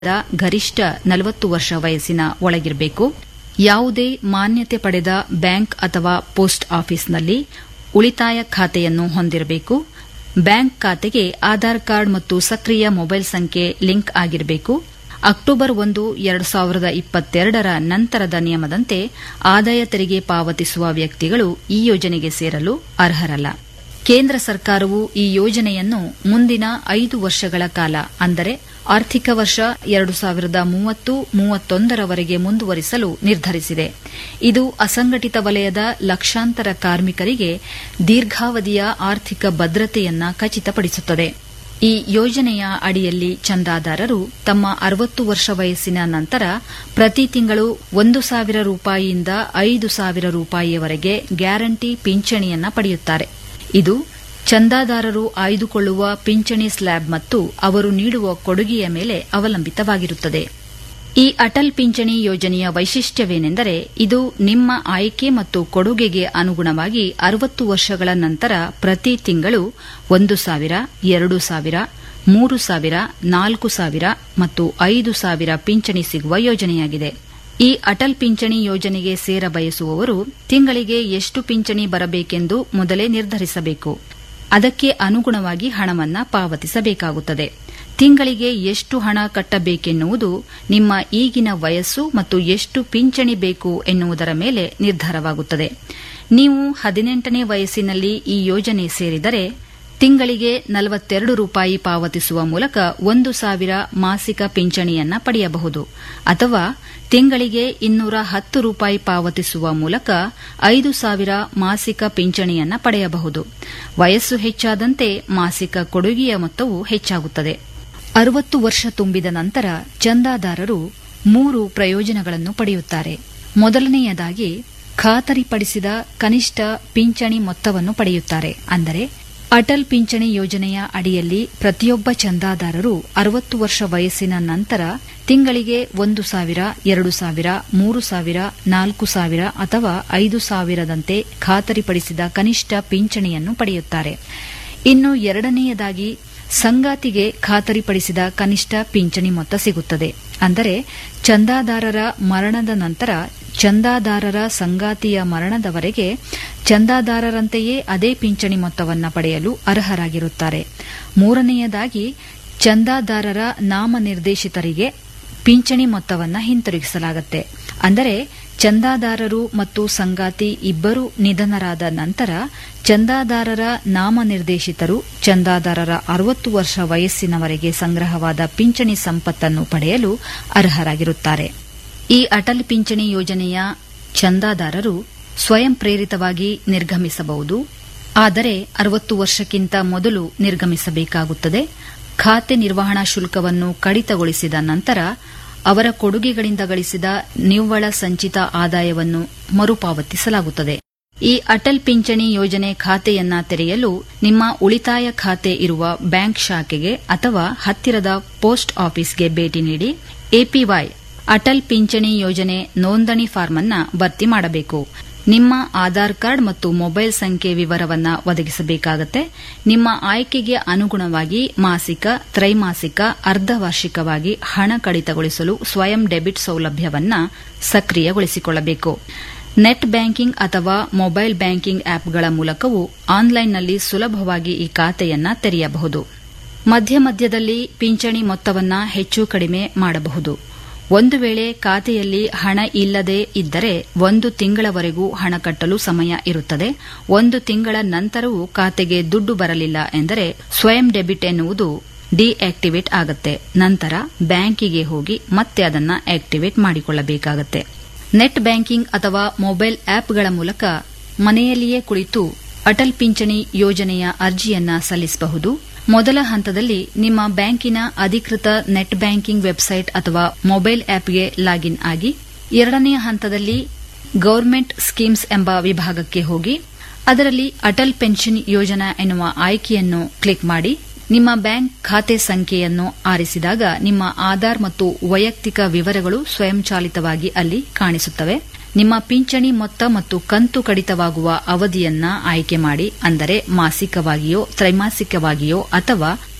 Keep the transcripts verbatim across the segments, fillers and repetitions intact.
ಗರಿಷ್ಠ ನಲವತ್ತು ವರ್ಷ ವಯಸ್ಸಿನ ಒಳಗಿರಬೇಕು. ಯಾವುದೇ ಮಾನ್ಯತೆ ಪಡೆದ ಬ್ಯಾಂಕ್ ಅಥವಾ ಪೋಸ್ಟ್ ಆಫೀಸ್ನಲ್ಲಿ ಉಳಿತಾಯ ಖಾತೆಯನ್ನು ಹೊಂದಿರಬೇಕು. ಬ್ಯಾಂಕ್ ಖಾತೆಗೆ ಆಧಾರ್ ಕಾರ್ಡ್ ಮತ್ತು ಸಕ್ರಿಯ ಮೊಬೈಲ್ ಸಂಖ್ಯೆ ಲಿಂಕ್ ಆಗಿರಬೇಕು. ಅಕ್ಟೋಬರ್ ಒಂದು ಎರಡು ಸಾವಿರದ ಇಪ್ಪತ್ತೆರಡರ ನಂತರದ ನಿಯಮದಂತೆ ಆದಾಯ ತೆರಿಗೆ ಪಾವತಿಸುವ ವ್ಯಕ್ತಿಗಳು ಈ ಯೋಜನೆಗೆ ಸೇರಲು ಅರ್ಹರಲ್ಲ. ಕೇಂದ್ರ ಸರ್ಕಾರವು ಈ ಯೋಜನೆಯನ್ನು ಮುಂದಿನ ಐದು ವರ್ಷಗಳ ಕಾಲ ಅಂದರೆ ಆರ್ಥಿಕ ವರ್ಷ ಎರಡು ಸಾವಿರದ ಮೂವತ್ತು ಮೂವತ್ತೊಂದರವರೆಗೆ ಮುಂದುವರಿಸಲು ನಿರ್ಧರಿಸಿದೆ. ಇದು ಅಸಂಘಟಿತ ವಲಯದ ಲಕ್ಷಾಂತರ ಕಾರ್ಮಿಕರಿಗೆ ದೀರ್ಘಾವಧಿಯ ಆರ್ಥಿಕ ಭದ್ರತೆಯನ್ನು ಖಚಿತಪಡಿಸುತ್ತದೆ. ಈ ಯೋಜನೆಯ ಅಡಿಯಲ್ಲಿ ಚಂದಾದಾರರು ತಮ್ಮ ಅರವತ್ತು ವರ್ಷ ವಯಸ್ಸಿನ ನಂತರ ಪ್ರತಿ ತಿಂಗಳು ಒಂದು ಸಾವಿರ ರೂಪಾಯಿಯಿಂದ ಐದು ಸಾವಿರ ರೂಪಾಯಿಯವರೆಗೆ ಗ್ಯಾರಂಟಿ ಪಿಂಚಣಿಯನ್ನ ಪಡೆಯುತ್ತಾರೆ. ಇದು ಚಂದಾದಾರರು ಆಯ್ದುಕೊಳ್ಳುವ ಪಿಂಚಣಿ ಸ್ಲ್ಯಾಬ್ ಮತ್ತು ಅವರು ನೀಡುವ ಕೊಡುಗೆಯ ಮೇಲೆ ಅವಲಂಬಿತವಾಗಿರುತ್ತದೆ. ಈ ಅಟಲ್ ಪಿಂಚಣಿ ಯೋಜನೆಯ ವೈಶಿಷ್ಟ್ಯವೇನೆಂದರೆ ಇದು ನಿಮ್ಮ ಆಯ್ಕೆ ಮತ್ತು ಕೊಡುಗೆಗೆ ಅನುಗುಣವಾಗಿ ಅರವತ್ತು ವರ್ಷಗಳ ನಂತರ ಪ್ರತಿ ತಿಂಗಳು ಒಂದು ಸಾವಿರ, ಎರಡು ಸಾವಿರ, ಮೂರು ಸಾವಿರ, ನಾಲ್ಕು ಸಾವಿರ ಮತ್ತು ಐದು ಸಾವಿರ ಪಿಂಚಣಿ ಸಿಗುವ ಯೋಜನೆಯಾಗಿದೆ. ಈ ಅಟಲ್ ಪಿಂಚಣಿ ಯೋಜನೆಗೆ ಸೇರ ಬಯಸುವವರು ತಿಂಗಳಿಗೆ ಎಷ್ಟು ಪಿಂಚಣಿ ಬರಬೇಕೆಂದು ಮೊದಲೇ ನಿರ್ಧರಿಸಬೇಕು. ಅದಕ್ಕೆ ಅನುಗುಣವಾಗಿ ಹಣವನ್ನು ಪಾವತಿಸಬೇಕಾಗುತ್ತದೆ. ತಿಂಗಳಿಗೆ ಎಷ್ಟು ಹಣ ಕಟ್ಟಬೇಕೆನ್ನುವುದು ನಿಮ್ಮ ಈಗಿನ ವಯಸ್ಸು ಮತ್ತು ಎಷ್ಟು ಪಿಂಚಣಿ ಬೇಕು ಎನ್ನುವುದರ ಮೇಲೆ ನಿರ್ಧಾರವಾಗುತ್ತದೆ. ನೀವು ಹದಿನೆಂಟನೇ ವಯಸ್ಸಿನಲ್ಲಿ ಈ ಯೋಜನೆ ಸೇರಿದರೆ ತಿಂಗಳಿಗೆ ನಲವತ್ತೆರಡು ರೂಪಾಯಿ ಪಾವತಿಸುವ ಮೂಲಕ ಒಂದು ಸಾವಿರ ಮಾಸಿಕ ಪಿಂಚಣಿಯನ್ನ ಪಡೆಯಬಹುದು. ಅಥವಾ ತಿಂಗಳಿಗೆ ಇನ್ನೂರ ಹತ್ತು ರೂಪಾಯಿ ಪಾವತಿಸುವ ಮೂಲಕ ಐದು ಸಾವಿರ ಮಾಸಿಕ ಪಿಂಚಣಿಯನ್ನ ಪಡೆಯಬಹುದು. ವಯಸ್ಸು ಹೆಚ್ಚಾದಂತೆ ಮಾಸಿಕ ಕೊಡುಗೆಯ ಮೊತ್ತವು ಹೆಚ್ಚಾಗುತ್ತದೆ. ಅರವತ್ತು ವರ್ಷ ತುಂಬಿದ ನಂತರ ಚಂದಾದಾರರು ಮೂರು ಪ್ರಯೋಜನಗಳನ್ನು ಪಡೆಯುತ್ತಾರೆ. ಮೊದಲನೆಯದಾಗಿ ಖಾತರಿಪಡಿಸಿದ ಕನಿಷ್ಠ ಪಿಂಚಣಿ ಮೊತ್ತವನ್ನು ಪಡೆಯುತ್ತಾರೆ. ಅಂದರೆ ಅಟಲ್ ಪಿಂಚಣಿ ಯೋಜನೆಯ ಅಡಿಯಲ್ಲಿ ಪ್ರತಿಯೊಬ್ಬ ಚಂದಾದಾರರು ಅರವತ್ತು ವರ್ಷ ವಯಸ್ಸಿನ ನಂತರ ತಿಂಗಳಿಗೆ ಒಂದು ಸಾವಿರ, ಎರಡು ಸಾವಿರ, ಮೂರು ಸಾವಿರ, ನಾಲ್ಕು ಸಾವಿರ ಅಥವಾ ಐದು ಸಾವಿರದಂತೆ ಖಾತರಿಪಡಿಸಿದ ಕನಿಷ್ಠ ಪಿಂಚಣಿಯನ್ನು ಪಡೆಯುತ್ತಾರೆ. ಇನ್ನು ಎರಡನೆಯದಾಗಿ ಸಂಗಾತಿಗೆ ಖಾತರಿಪಡಿಸಿದ ಕನಿಷ್ಠ ಪಿಂಚಣಿ ಮೊತ್ತ ಸಿಗುತ್ತದೆ. ಅಂದರೆ ಚಂದಾದಾರರ ಮರಣದ ನಂತರ ಚಂದಾದಾರರ ಸಂಗಾತಿಯ ಮರಣದವರೆಗೆ ಚಂದಾದಾರರಂತೆಯೇ ಅದೇ ಪಿಂಚಣಿ ಮೊತ್ತವನ್ನು ಪಡೆಯಲು ಅರ್ಹರಾಗಿರುತ್ತಾರೆ. ಮೂರನೆಯದಾಗಿ ಚಂದಾದಾರರ ನಾಮನಿರ್ದೇಶಿತರಿಗೆ ಪಿಂಚಣಿ ಮೊತ್ತವನ್ನು ಹಿಂತಿರುಗಿಸಲಾಗುತ್ತೆ. ಅಂದರೆ ಚಂದಾದಾರರು ಮತ್ತು ಸಂಗಾತಿ ಇಬ್ಬರು ನಿಧನರಾದ ನಂತರ ಚಂದಾದಾರರ ನಾಮನಿರ್ದೇಶಿತರು ಚಂದಾದಾರರ ಅರವತ್ತು ವರ್ಷ ವಯಸ್ಸಿನವರೆಗೆ ಸಂಗ್ರಹವಾದ ಪಿಂಚಣಿ ಸಂಪತ್ತನ್ನು ಪಡೆಯಲು ಅರ್ಹರಾಗಿರುತ್ತಾರೆ. ಈ ಅಟಲ್ ಪಿಂಚಣಿ ಯೋಜನೆಯ ಚಂದಾದಾರರು ಸ್ವಯಂ ಪ್ರೇರಿತವಾಗಿ ನಿರ್ಗಮಿಸಬಹುದು. ಆದರೆ ಅರವತ್ತು ವರ್ಷಕ್ಕಿಂತ ಮೊದಲು ನಿರ್ಗಮಿಸಬೇಕಾಗುತ್ತದೆ. ಖಾತೆ ನಿರ್ವಹಣಾ ಶುಲ್ಕವನ್ನು ಕಡಿತಗೊಳಿಸಿದ ನಂತರ ಅವರ ಕೊಡುಗೆಗಳಿಂದ ಗಳಿಸಿದ ನಿವ್ವಳ ಸಂಚಿತ ಆದಾಯವನ್ನು ಮರುಪಾವತಿಸಲಾಗುತ್ತದೆ. ಈ ಅಟಲ್ ಪಿಂಚಣಿ ಯೋಜನೆ ಖಾತೆಯನ್ನ ತೆರೆಯಲು ನಿಮ್ಮ ಉಳಿತಾಯ ಖಾತೆ ಇರುವ ಬ್ಯಾಂಕ್ ಶಾಖೆಗೆ ಅಥವಾ ಹತ್ತಿರದ ಪೋಸ್ಟ್ ಆಫೀಸ್ಗೆ ಭೇಟಿ ನೀಡಿ ಎಪಿವೈ ಅಟಲ್ ಪಿಂಚಣಿ ಯೋಜನೆ ನೋಂದಣಿ ಫಾರ್ಮ್ ಅನ್ನು ಭರ್ತಿ ಮಾಡಬೇಕು. ನಿಮ್ಮ ಆಧಾರ್ ಕಾರ್ಡ್ ಮತ್ತು ಮೊಬೈಲ್ ಸಂಖ್ಯೆ ವಿವರವನ್ನು ಒದಗಿಸಬೇಕಾಗುತ್ತೆ. ನಿಮ್ಮ ಆಯ್ಕೆಗೆ ಅನುಗುಣವಾಗಿ ಮಾಸಿಕ, ತ್ರೈಮಾಸಿಕ, ಅರ್ಧವಾರ್ಷಿಕವಾಗಿ ಹಣ ಕಡಿತಗೊಳಿಸಲು ಸ್ವಯಂ ಡೆಬಿಟ್ ಸೌಲಭ್ಯವನ್ನು ಸಕ್ರಿಯಗೊಳಿಸಿಕೊಳ್ಳಬೇಕು. ನೆಟ್ ಬ್ಯಾಂಕಿಂಗ್ ಅಥವಾ ಮೊಬೈಲ್ ಬ್ಯಾಂಕಿಂಗ್ ಆಪ್ಗಳ ಮೂಲಕವೂ ಆನ್ಲೈನ್ನಲ್ಲಿ ಸುಲಭವಾಗಿ ಈ ಖಾತೆಯನ್ನು ತೆರೆಯಬಹುದು. ಮಧ್ಯ ಮಧ್ಯದಲ್ಲಿ ಪಿಂಚಣಿ ಮೊತ್ತವನ್ನು ಹೆಚ್ಚು ಕಡಿಮೆ ಮಾಡಬಹುದು. ಒಂದು ವೇಳೆ ಖಾತೆಯಲ್ಲಿ ಹಣ ಇಲ್ಲದೇ ಇದ್ದರೆ ಒಂದು ತಿಂಗಳವರೆಗೂ ಹಣ ಕಟ್ಟಲು ಸಮಯ ಇರುತ್ತದೆ. ಒಂದು ತಿಂಗಳ ನಂತರವೂ ಖಾತೆಗೆ ದುಡ್ಡು ಬರಲಿಲ್ಲ ಎಂದರೆ ಸ್ವಯಂ ಡೆಬಿಟ್ ಎನ್ನುವುದು ಡಿಆಕ್ಟಿವೇಟ್ ಆಗುತ್ತೆ. ನಂತರ ಬ್ಯಾಂಕಿಗೆ ಹೋಗಿ ಮತ್ತೆ ಅದನ್ನು ಆಕ್ಟಿವೇಟ್ ಮಾಡಿಕೊಳ್ಳಬೇಕಾಗುತ್ತೆ. ನೆಟ್ ಬ್ಯಾಂಕಿಂಗ್ ಅಥವಾ ಮೊಬೈಲ್ ಆಪ್ಗಳ ಮೂಲಕ ಮನೆಯಲ್ಲಿಯೇ ಕುಳಿತು ಅಟಲ್ ಪಿಂಚಣಿ ಯೋಜನೆಯ ಅರ್ಜಿಯನ್ನ ಸಲ್ಲಿಸಬಹುದು. ಮೊದಲ ಹಂತದಲ್ಲಿ ನಿಮ್ಮ ಬ್ಯಾಂಕಿನ ಅಧಿಕೃತ ನೆಟ್ ಬ್ಯಾಂಕಿಂಗ್ ವೆಬ್ಸೈಟ್ ಅಥವಾ ಮೊಬೈಲ್ ಆಪ್ಗೆ ಲಾಗಿನ್ ಆಗಿ, ಎರಡನೆಯ ಹಂತದಲ್ಲಿ ಗವರ್ಮೆಂಟ್ ಸ್ಕೀಮ್ಸ್ ಎಂಬ ವಿಭಾಗಕ್ಕೆ ಹೋಗಿ ಅದರಲ್ಲಿ ಅಟಲ್ ಪೆನ್ಷನ್ ಯೋಜನಾ ಎನ್ನುವ ಆಯ್ಕೆಯನ್ನು ಕ್ಲಿಕ್ ಮಾಡಿ ನಿಮ್ಮ ಬ್ಯಾಂಕ್ ಖಾತೆ ಸಂಖ್ಯೆಯನ್ನು ಆರಿಸಿದಾಗ ನಿಮ್ಮ ಆಧಾರ್ ಮತ್ತು ವೈಯಕ್ತಿಕ ವಿವರಗಳು ಸ್ವಯಂಚಾಲಿತವಾಗಿ ಅಲ್ಲಿ ಕಾಣಿಸುತ್ತವೆ. ನಿಮ್ಮ ಪಿಂಚಣಿ ಮೊತ್ತ ಮತ್ತು ಕಂತು ಕಡಿತವಾಗುವ ಅವಧಿಯನ್ನ ಆಯ್ಕೆ ಮಾಡಿ. ಅಂದರೆ ಮಾಸಿಕವಾಗಿಯೋ, ತ್ರೈಮಾಸಿಕವಾಗಿಯೋ ಅಥವಾ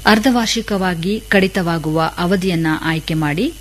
ಅರ್ಧವಾರ್ಷಿಕವಾಗಿ ಕಡಿತವಾಗುವ ಅವಧಿಯನ್ನ ಆಯ್ಕೆ ಮಾಡಿ